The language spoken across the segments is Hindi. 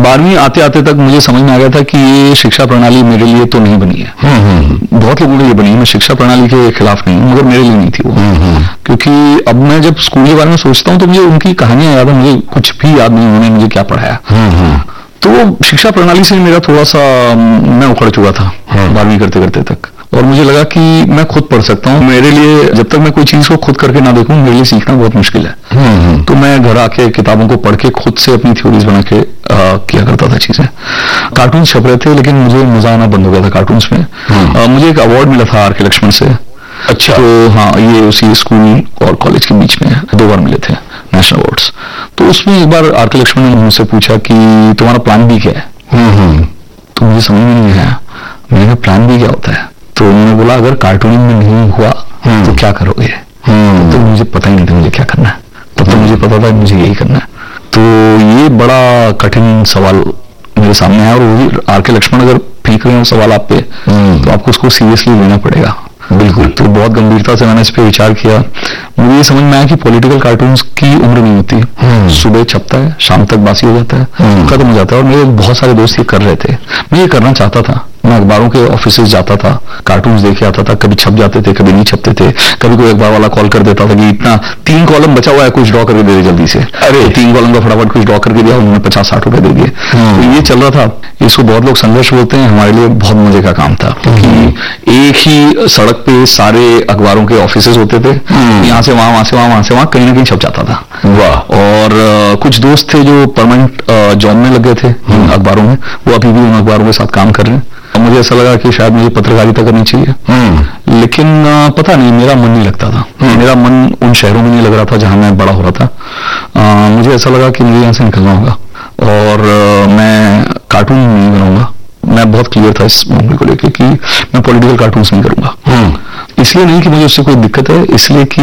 12वीं आते आते तक मुझे समझ में आ गया था कि ये शिक्षा प्रणाली मेरे लिए तो नहीं बनी है। बहुत लोगों के लिए बनी है, मैं शिक्षा प्रणाली के खिलाफ नहीं हूँ, मगर मेरे लिए नहीं थी वो। क्योंकि अब मैं जब स्कूल के बारे में सोचता हूँ तो मुझे उनकी कहानियां याद है, मुझे कुछ भी याद नहीं उन्होंने मुझे क्या पढ़ाया। तो शिक्षा प्रणाली से मेरा थोड़ा सा मैं उखड़ चुका था 12वीं करते करते तक, और मुझे लगा कि मैं खुद पढ़ सकता हूँ। मेरे लिए जब तक मैं कोई चीज को खुद करके ना देखूं, मेरे लिए सीखना बहुत मुश्किल है। तो मैं घर आके किताबों को पढ़ के खुद से अपनी थ्योरीज बना के किया करता था चीजें। कार्टून छप रहे थे लेकिन मुझे मजा आना बंद हो गया था कार्टून्स में। मुझे एक अवार्ड मिला था आर.के. लक्ष्मण से। अच्छा। तो हाँ, ये उसी स्कूल और कॉलेज के बीच में 2 बार मिले थे नेशनल अवार्ड्स। तो उसमें एक बार आर.के. लक्ष्मण ने मुझसे पूछा कि तुम्हारा प्लान बी क्या है? तो मुझे समझ में नहीं आया, मैंने प्लान बी क्या होता है? तो उन्होंने बोला अगर कार्टूनिंग में नहीं हुआ तो क्या करोगे? तो मुझे पता ही नहीं था मुझे क्या करना है। तब तो मुझे पता था मुझे यही करना है। तो ये बड़ा कठिन सवाल मेरे सामने है, और वही आर.के. लक्ष्मण अगर फेंक रहे हो सवाल आप पे तो आपको उसको सीरियसली लेना पड़ेगा। बिल्कुल। तो बहुत गंभीरता से मैंने इस पे विचार किया। मुझे ये समझ में आया कि पॉलिटिकल कार्टून्स की उम्र नहीं होती। सुबह छपता है, शाम तक बासी हो जाता है, खत्म हो जाता है। और मेरे बहुत सारे दोस्त ये कर रहे थे, मैं ये करना चाहता था। मैं अखबारों के ऑफिस जाता था, कार्टून्स देखे आता था, कभी छप जाते थे, कभी नहीं छपते थे। कभी कोई अखबार वाला कॉल कर देता था कि इतना 3 कॉलम बचा हुआ है, कुछ ड्रॉ करके दे दे जल्दी से। अरे 3 कॉलम का फटाफट कुछ ड्रॉ करके दिया, उन्होंने 50-60 रुपए दे दिए। तो ये चल रहा था। इसको बहुत लोग संघर्ष बोलते हैं, हमारे लिए बहुत मजे का काम था। क्योंकि एक ही सड़क पे सारे अखबारों के ऑफिस होते थे, यहाँ से वहां, वहां से वहां, वहां से वहां, कहीं ना कहीं छप जाता था। वाह। और कुछ दोस्त थे जो परमानेंट जॉब में लग गए थे अखबारों में, वो अभी भी उन अखबारों के साथ काम कर रहे हैं। मुझे ऐसा लगा कि शायद मुझे पत्रकारिता करनी चाहिए, लेकिन पता नहीं मेरा मन नहीं लगता था। मेरा मन उन शहरों में नहीं लग रहा था जहां मैं बड़ा हो रहा था। मुझे ऐसा लगा कि मुझे यहाँ से निकलना होगा और मैं कार्टून नहीं बनाऊंगा। मैं बहुत क्लियर था इस मामले को लेकर कि मैं पॉलिटिकल कार्टून्स नहीं करूंगा। इसलिए नहीं कि मुझे उससे कोई दिक्कत है, इसलिए कि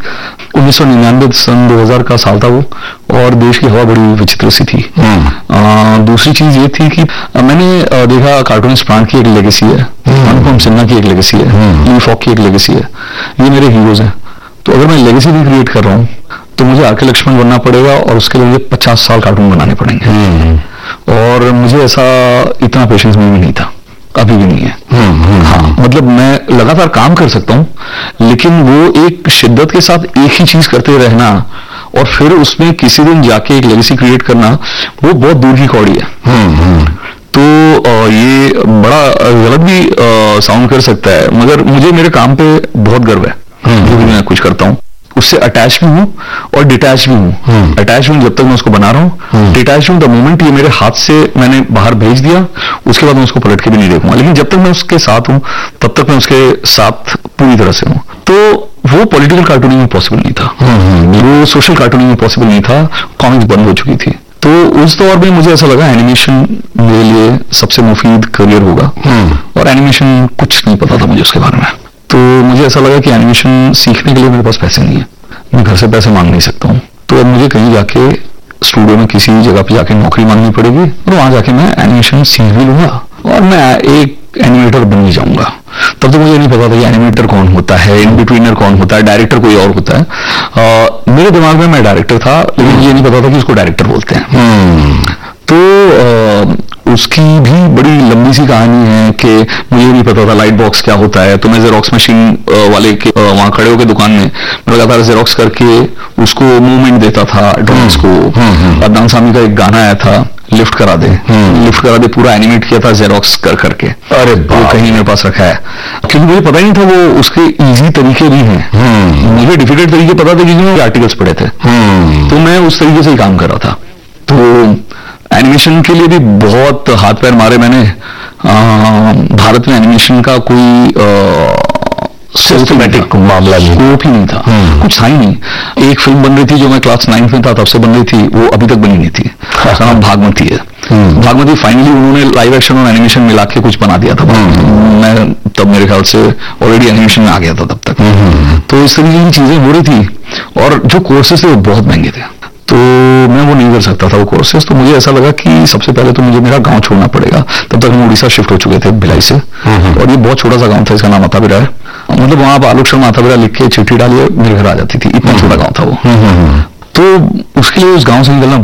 1999 सन 2000 का साल था वो, और देश की हवा बड़ी विचित्र सी थी। दूसरी चीज ये थी कि मैंने देखा कार्टूनिस्ट प्राण की एक लेगेसी है, अनुपम सिन्हा की एक लेगेसी है, ली फॉक की एक लेगेसी है, ये मेरे हीरोज हैं। तो अगर मैं लेगेसी भी क्रिएट कर रहा हूँ तो मुझे आर.के. लक्ष्मण बनना पड़ेगा, और उसके लिए मुझे 50 साल कार्टून बनाने पड़ेंगे। और मुझे ऐसा इतना पेशेंस में भी नहीं था, अभी भी नहीं है। हाँ, मतलब मैं लगातार काम कर सकता हूँ, लेकिन वो एक शिद्दत के साथ एक ही चीज करते रहना और फिर उसमें किसी दिन जाके एक लेगेसी क्रिएट करना, वो बहुत दूर की कौड़ी है। तो ये बड़ा गलत भी साउंड कर सकता है, मगर मुझे मेरे काम पे बहुत गर्व है जो भी मैं कुछ करता हूँ। उससे अटैच भी हूँ और डिटैच भी हूँ। अटैच हूँ जब तक मैं उसको बना रहा हूँ, डिटैच हूँ द मोमेंट ये मेरे हाथ से मैंने बाहर भेज दिया, उसके बाद मैं उसको पलट के भी नहीं देखूंगा। लेकिन जब तक मैं उसके साथ हूँ तब तक मैं उसके साथ पूरी तरह से हूँ। तो वो पॉलिटिकल कार्टूनिंग में पॉसिबल नहीं था, वो सोशल कार्टूनिंग में पॉसिबल नहीं था, कॉमिक्स बंद हो चुकी थी। तो उस दौर में मुझे ऐसा लगा एनिमेशन मेरे लिए सबसे मुफीद करियर होगा, और एनिमेशन कुछ नहीं पता था मुझे उसके बारे में। तो मुझे ऐसा लगा कि एनिमेशन सीखने के लिए मेरे पास पैसे नहीं है, मैं घर से पैसे मांग नहीं सकता हूँ। तो अब मुझे कहीं जाके स्टूडियो में किसी जगह पे जाके नौकरी मांगनी पड़ेगी, और वहां जाके मैं एनिमेशन सीख भी लूंगा और मैं एक एनिमेटर बन भी जाऊंगा। तब तो मुझे नहीं पता था कि एनिमेटर कौन होता है, इन बिटवीनर कौन होता है, डायरेक्टर कोई और होता है। मेरे दिमाग में मैं डायरेक्टर था, लेकिन ये नहीं पता था कि उसको डायरेक्टर बोलते हैं। तो उसकी भी बड़ी लंबी सी कहानी है कि मुझे नहीं पता था लाइट बॉक्स क्या होता है। तो मैं जेरोक्स मशीन वाले के वहां खड़े होकर दुकान में मैं लगातार जेरोक्स करके उसको मूवमेंट देता था ड्रॉइंग्स को। अदनान सामी का एक गाना आया था, लिफ्ट करा दे, लिफ्ट करा दे, पूरा एनिमेट किया था जेरोक्स कर करके। अरे वो कहीं मेरे पास रखा है, क्योंकि मुझे पता ही नहीं था वो उसके इजी तरीके भी हैं। मुझे डिफिकल्ट तरीके पता थे क्योंकि मैं आर्टिकल्स पढ़े थे, तो मैं उस तरीके से ही काम कर रहा था। तो एनिमेशन के लिए भी बहुत हाथ पैर मारे मैंने। भारत में एनिमेशन का कोई सिस्टमैटिक मामला नहीं, स्कोप ही नहीं था, कुछ था ही नहीं। एक फिल्म बन रही थी जो मैं क्लास 9 में था तब से बन रही थी, वो अभी तक बनी नहीं थी, उसका नाम भागमती है। भागमती फाइनली उन्होंने लाइव एक्शन और एनिमेशन मिला के कुछ बना दिया था। मैं तब मेरे ख्याल से ऑलरेडी एनिमेशन में आ गया था तब तक। तो इस तरीके की चीजें हो रही थी, और जो कोर्सेस थे वो बहुत महंगे थे, तो मैं वो नहीं कर सकता था वो कोर्सेस। तो मुझे ऐसा लगा कि सबसे पहले तो मुझे मेरा गांव छोड़ना पड़ेगा। तब तक हम उड़ीसा शिफ्ट हो चुके थे, भिलाई से, और ये बहुत छोटा सा गांव था, इसका नाम अताबिरा है। मतलब वहां आप आलोक शर्मा अताबिरा लिख के चिट्ठी डालिए मेरे घर आ जाती थी, इतना छोटा गांव था वो। तो उसके लिए उस गांव से निकलना